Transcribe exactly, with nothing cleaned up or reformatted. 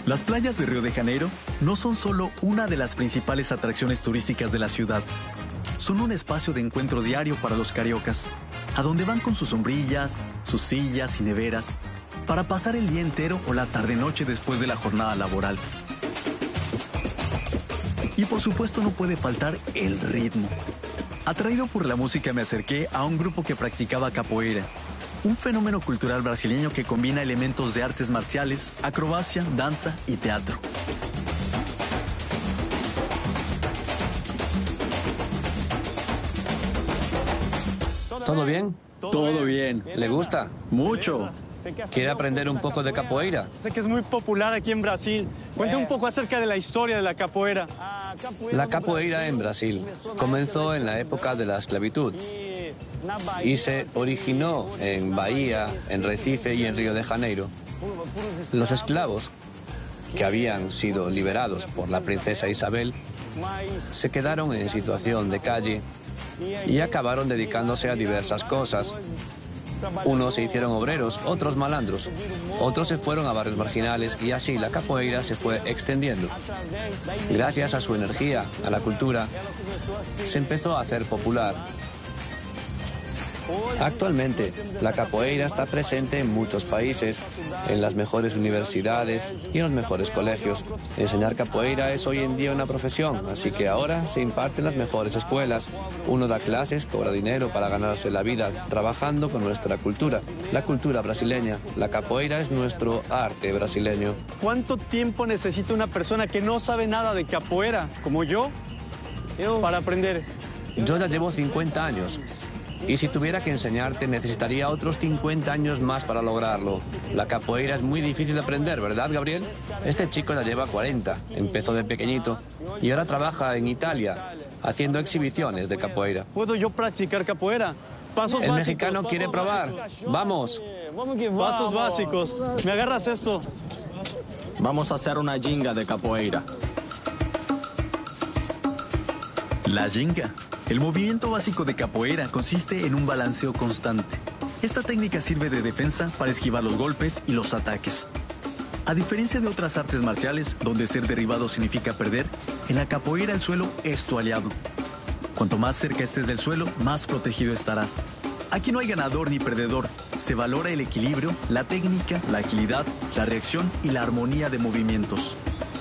Las playas de Río de Janeiro no son solo una de las principales atracciones turísticas de la ciudad. Son un espacio de encuentro diario para los cariocas, a donde van con sus sombrillas, sus sillas y neveras, para pasar el día entero o la tarde-noche después de la jornada laboral. Y por supuesto no puede faltar el ritmo. Atraído por la música me acerqué a un grupo que practicaba capoeira, un fenómeno cultural brasileño que combina elementos de artes marciales, acrobacia, danza y teatro. ¿Todo bien? Todo bien. ¿Le gusta? Mucho. ¿Quiere aprender un poco de capoeira? Sé que es muy popular aquí en Brasil. Cuente un poco acerca de la historia de la capoeira. La capoeira en Brasil comenzó en la época de la esclavitud y se originó en Bahía, en Recife y en Río de Janeiro. Los esclavos, que habían sido liberados por la princesa Isabel, se quedaron en situación de calle y acabaron dedicándose a diversas cosas. Unos se hicieron obreros, otros malandros, otros se fueron a barrios marginales y así la capoeira se fue extendiendo. Gracias a su energía, a la cultura, se empezó a hacer popular. Actualmente, la capoeira está presente en muchos países, en las mejores universidades y en los mejores colegios. Enseñar capoeira es hoy en día una profesión, así que ahora se imparte en las mejores escuelas. Uno da clases, cobra dinero para ganarse la vida, trabajando con nuestra cultura, la cultura brasileña. La capoeira es nuestro arte brasileño. ¿Cuánto tiempo necesita una persona que no sabe nada de capoeira, como yo, para aprender? Yo ya llevo cincuenta años. Y si tuviera que enseñarte, necesitaría otros cincuenta años más para lograrlo. La capoeira es muy difícil de aprender, ¿verdad, Gabriel? Este chico ya lleva cuarenta, empezó de pequeñito y ahora trabaja en Italia, haciendo exhibiciones de capoeira. ¿Puedo yo practicar capoeira? Pasos El básicos, mexicano pasos quiere probar. básicos. Vamos. Pasos básicos. ¿Me agarras esto? Vamos a hacer una ginga de capoeira. La ginga. El movimiento básico de capoeira consiste en un balanceo constante. Esta técnica sirve de defensa para esquivar los golpes y los ataques. A diferencia de otras artes marciales, donde ser derribado significa perder, en la capoeira el suelo es tu aliado. Cuanto más cerca estés del suelo, más protegido estarás. Aquí no hay ganador ni perdedor. Se valora el equilibrio, la técnica, la agilidad, la reacción y la armonía de movimientos.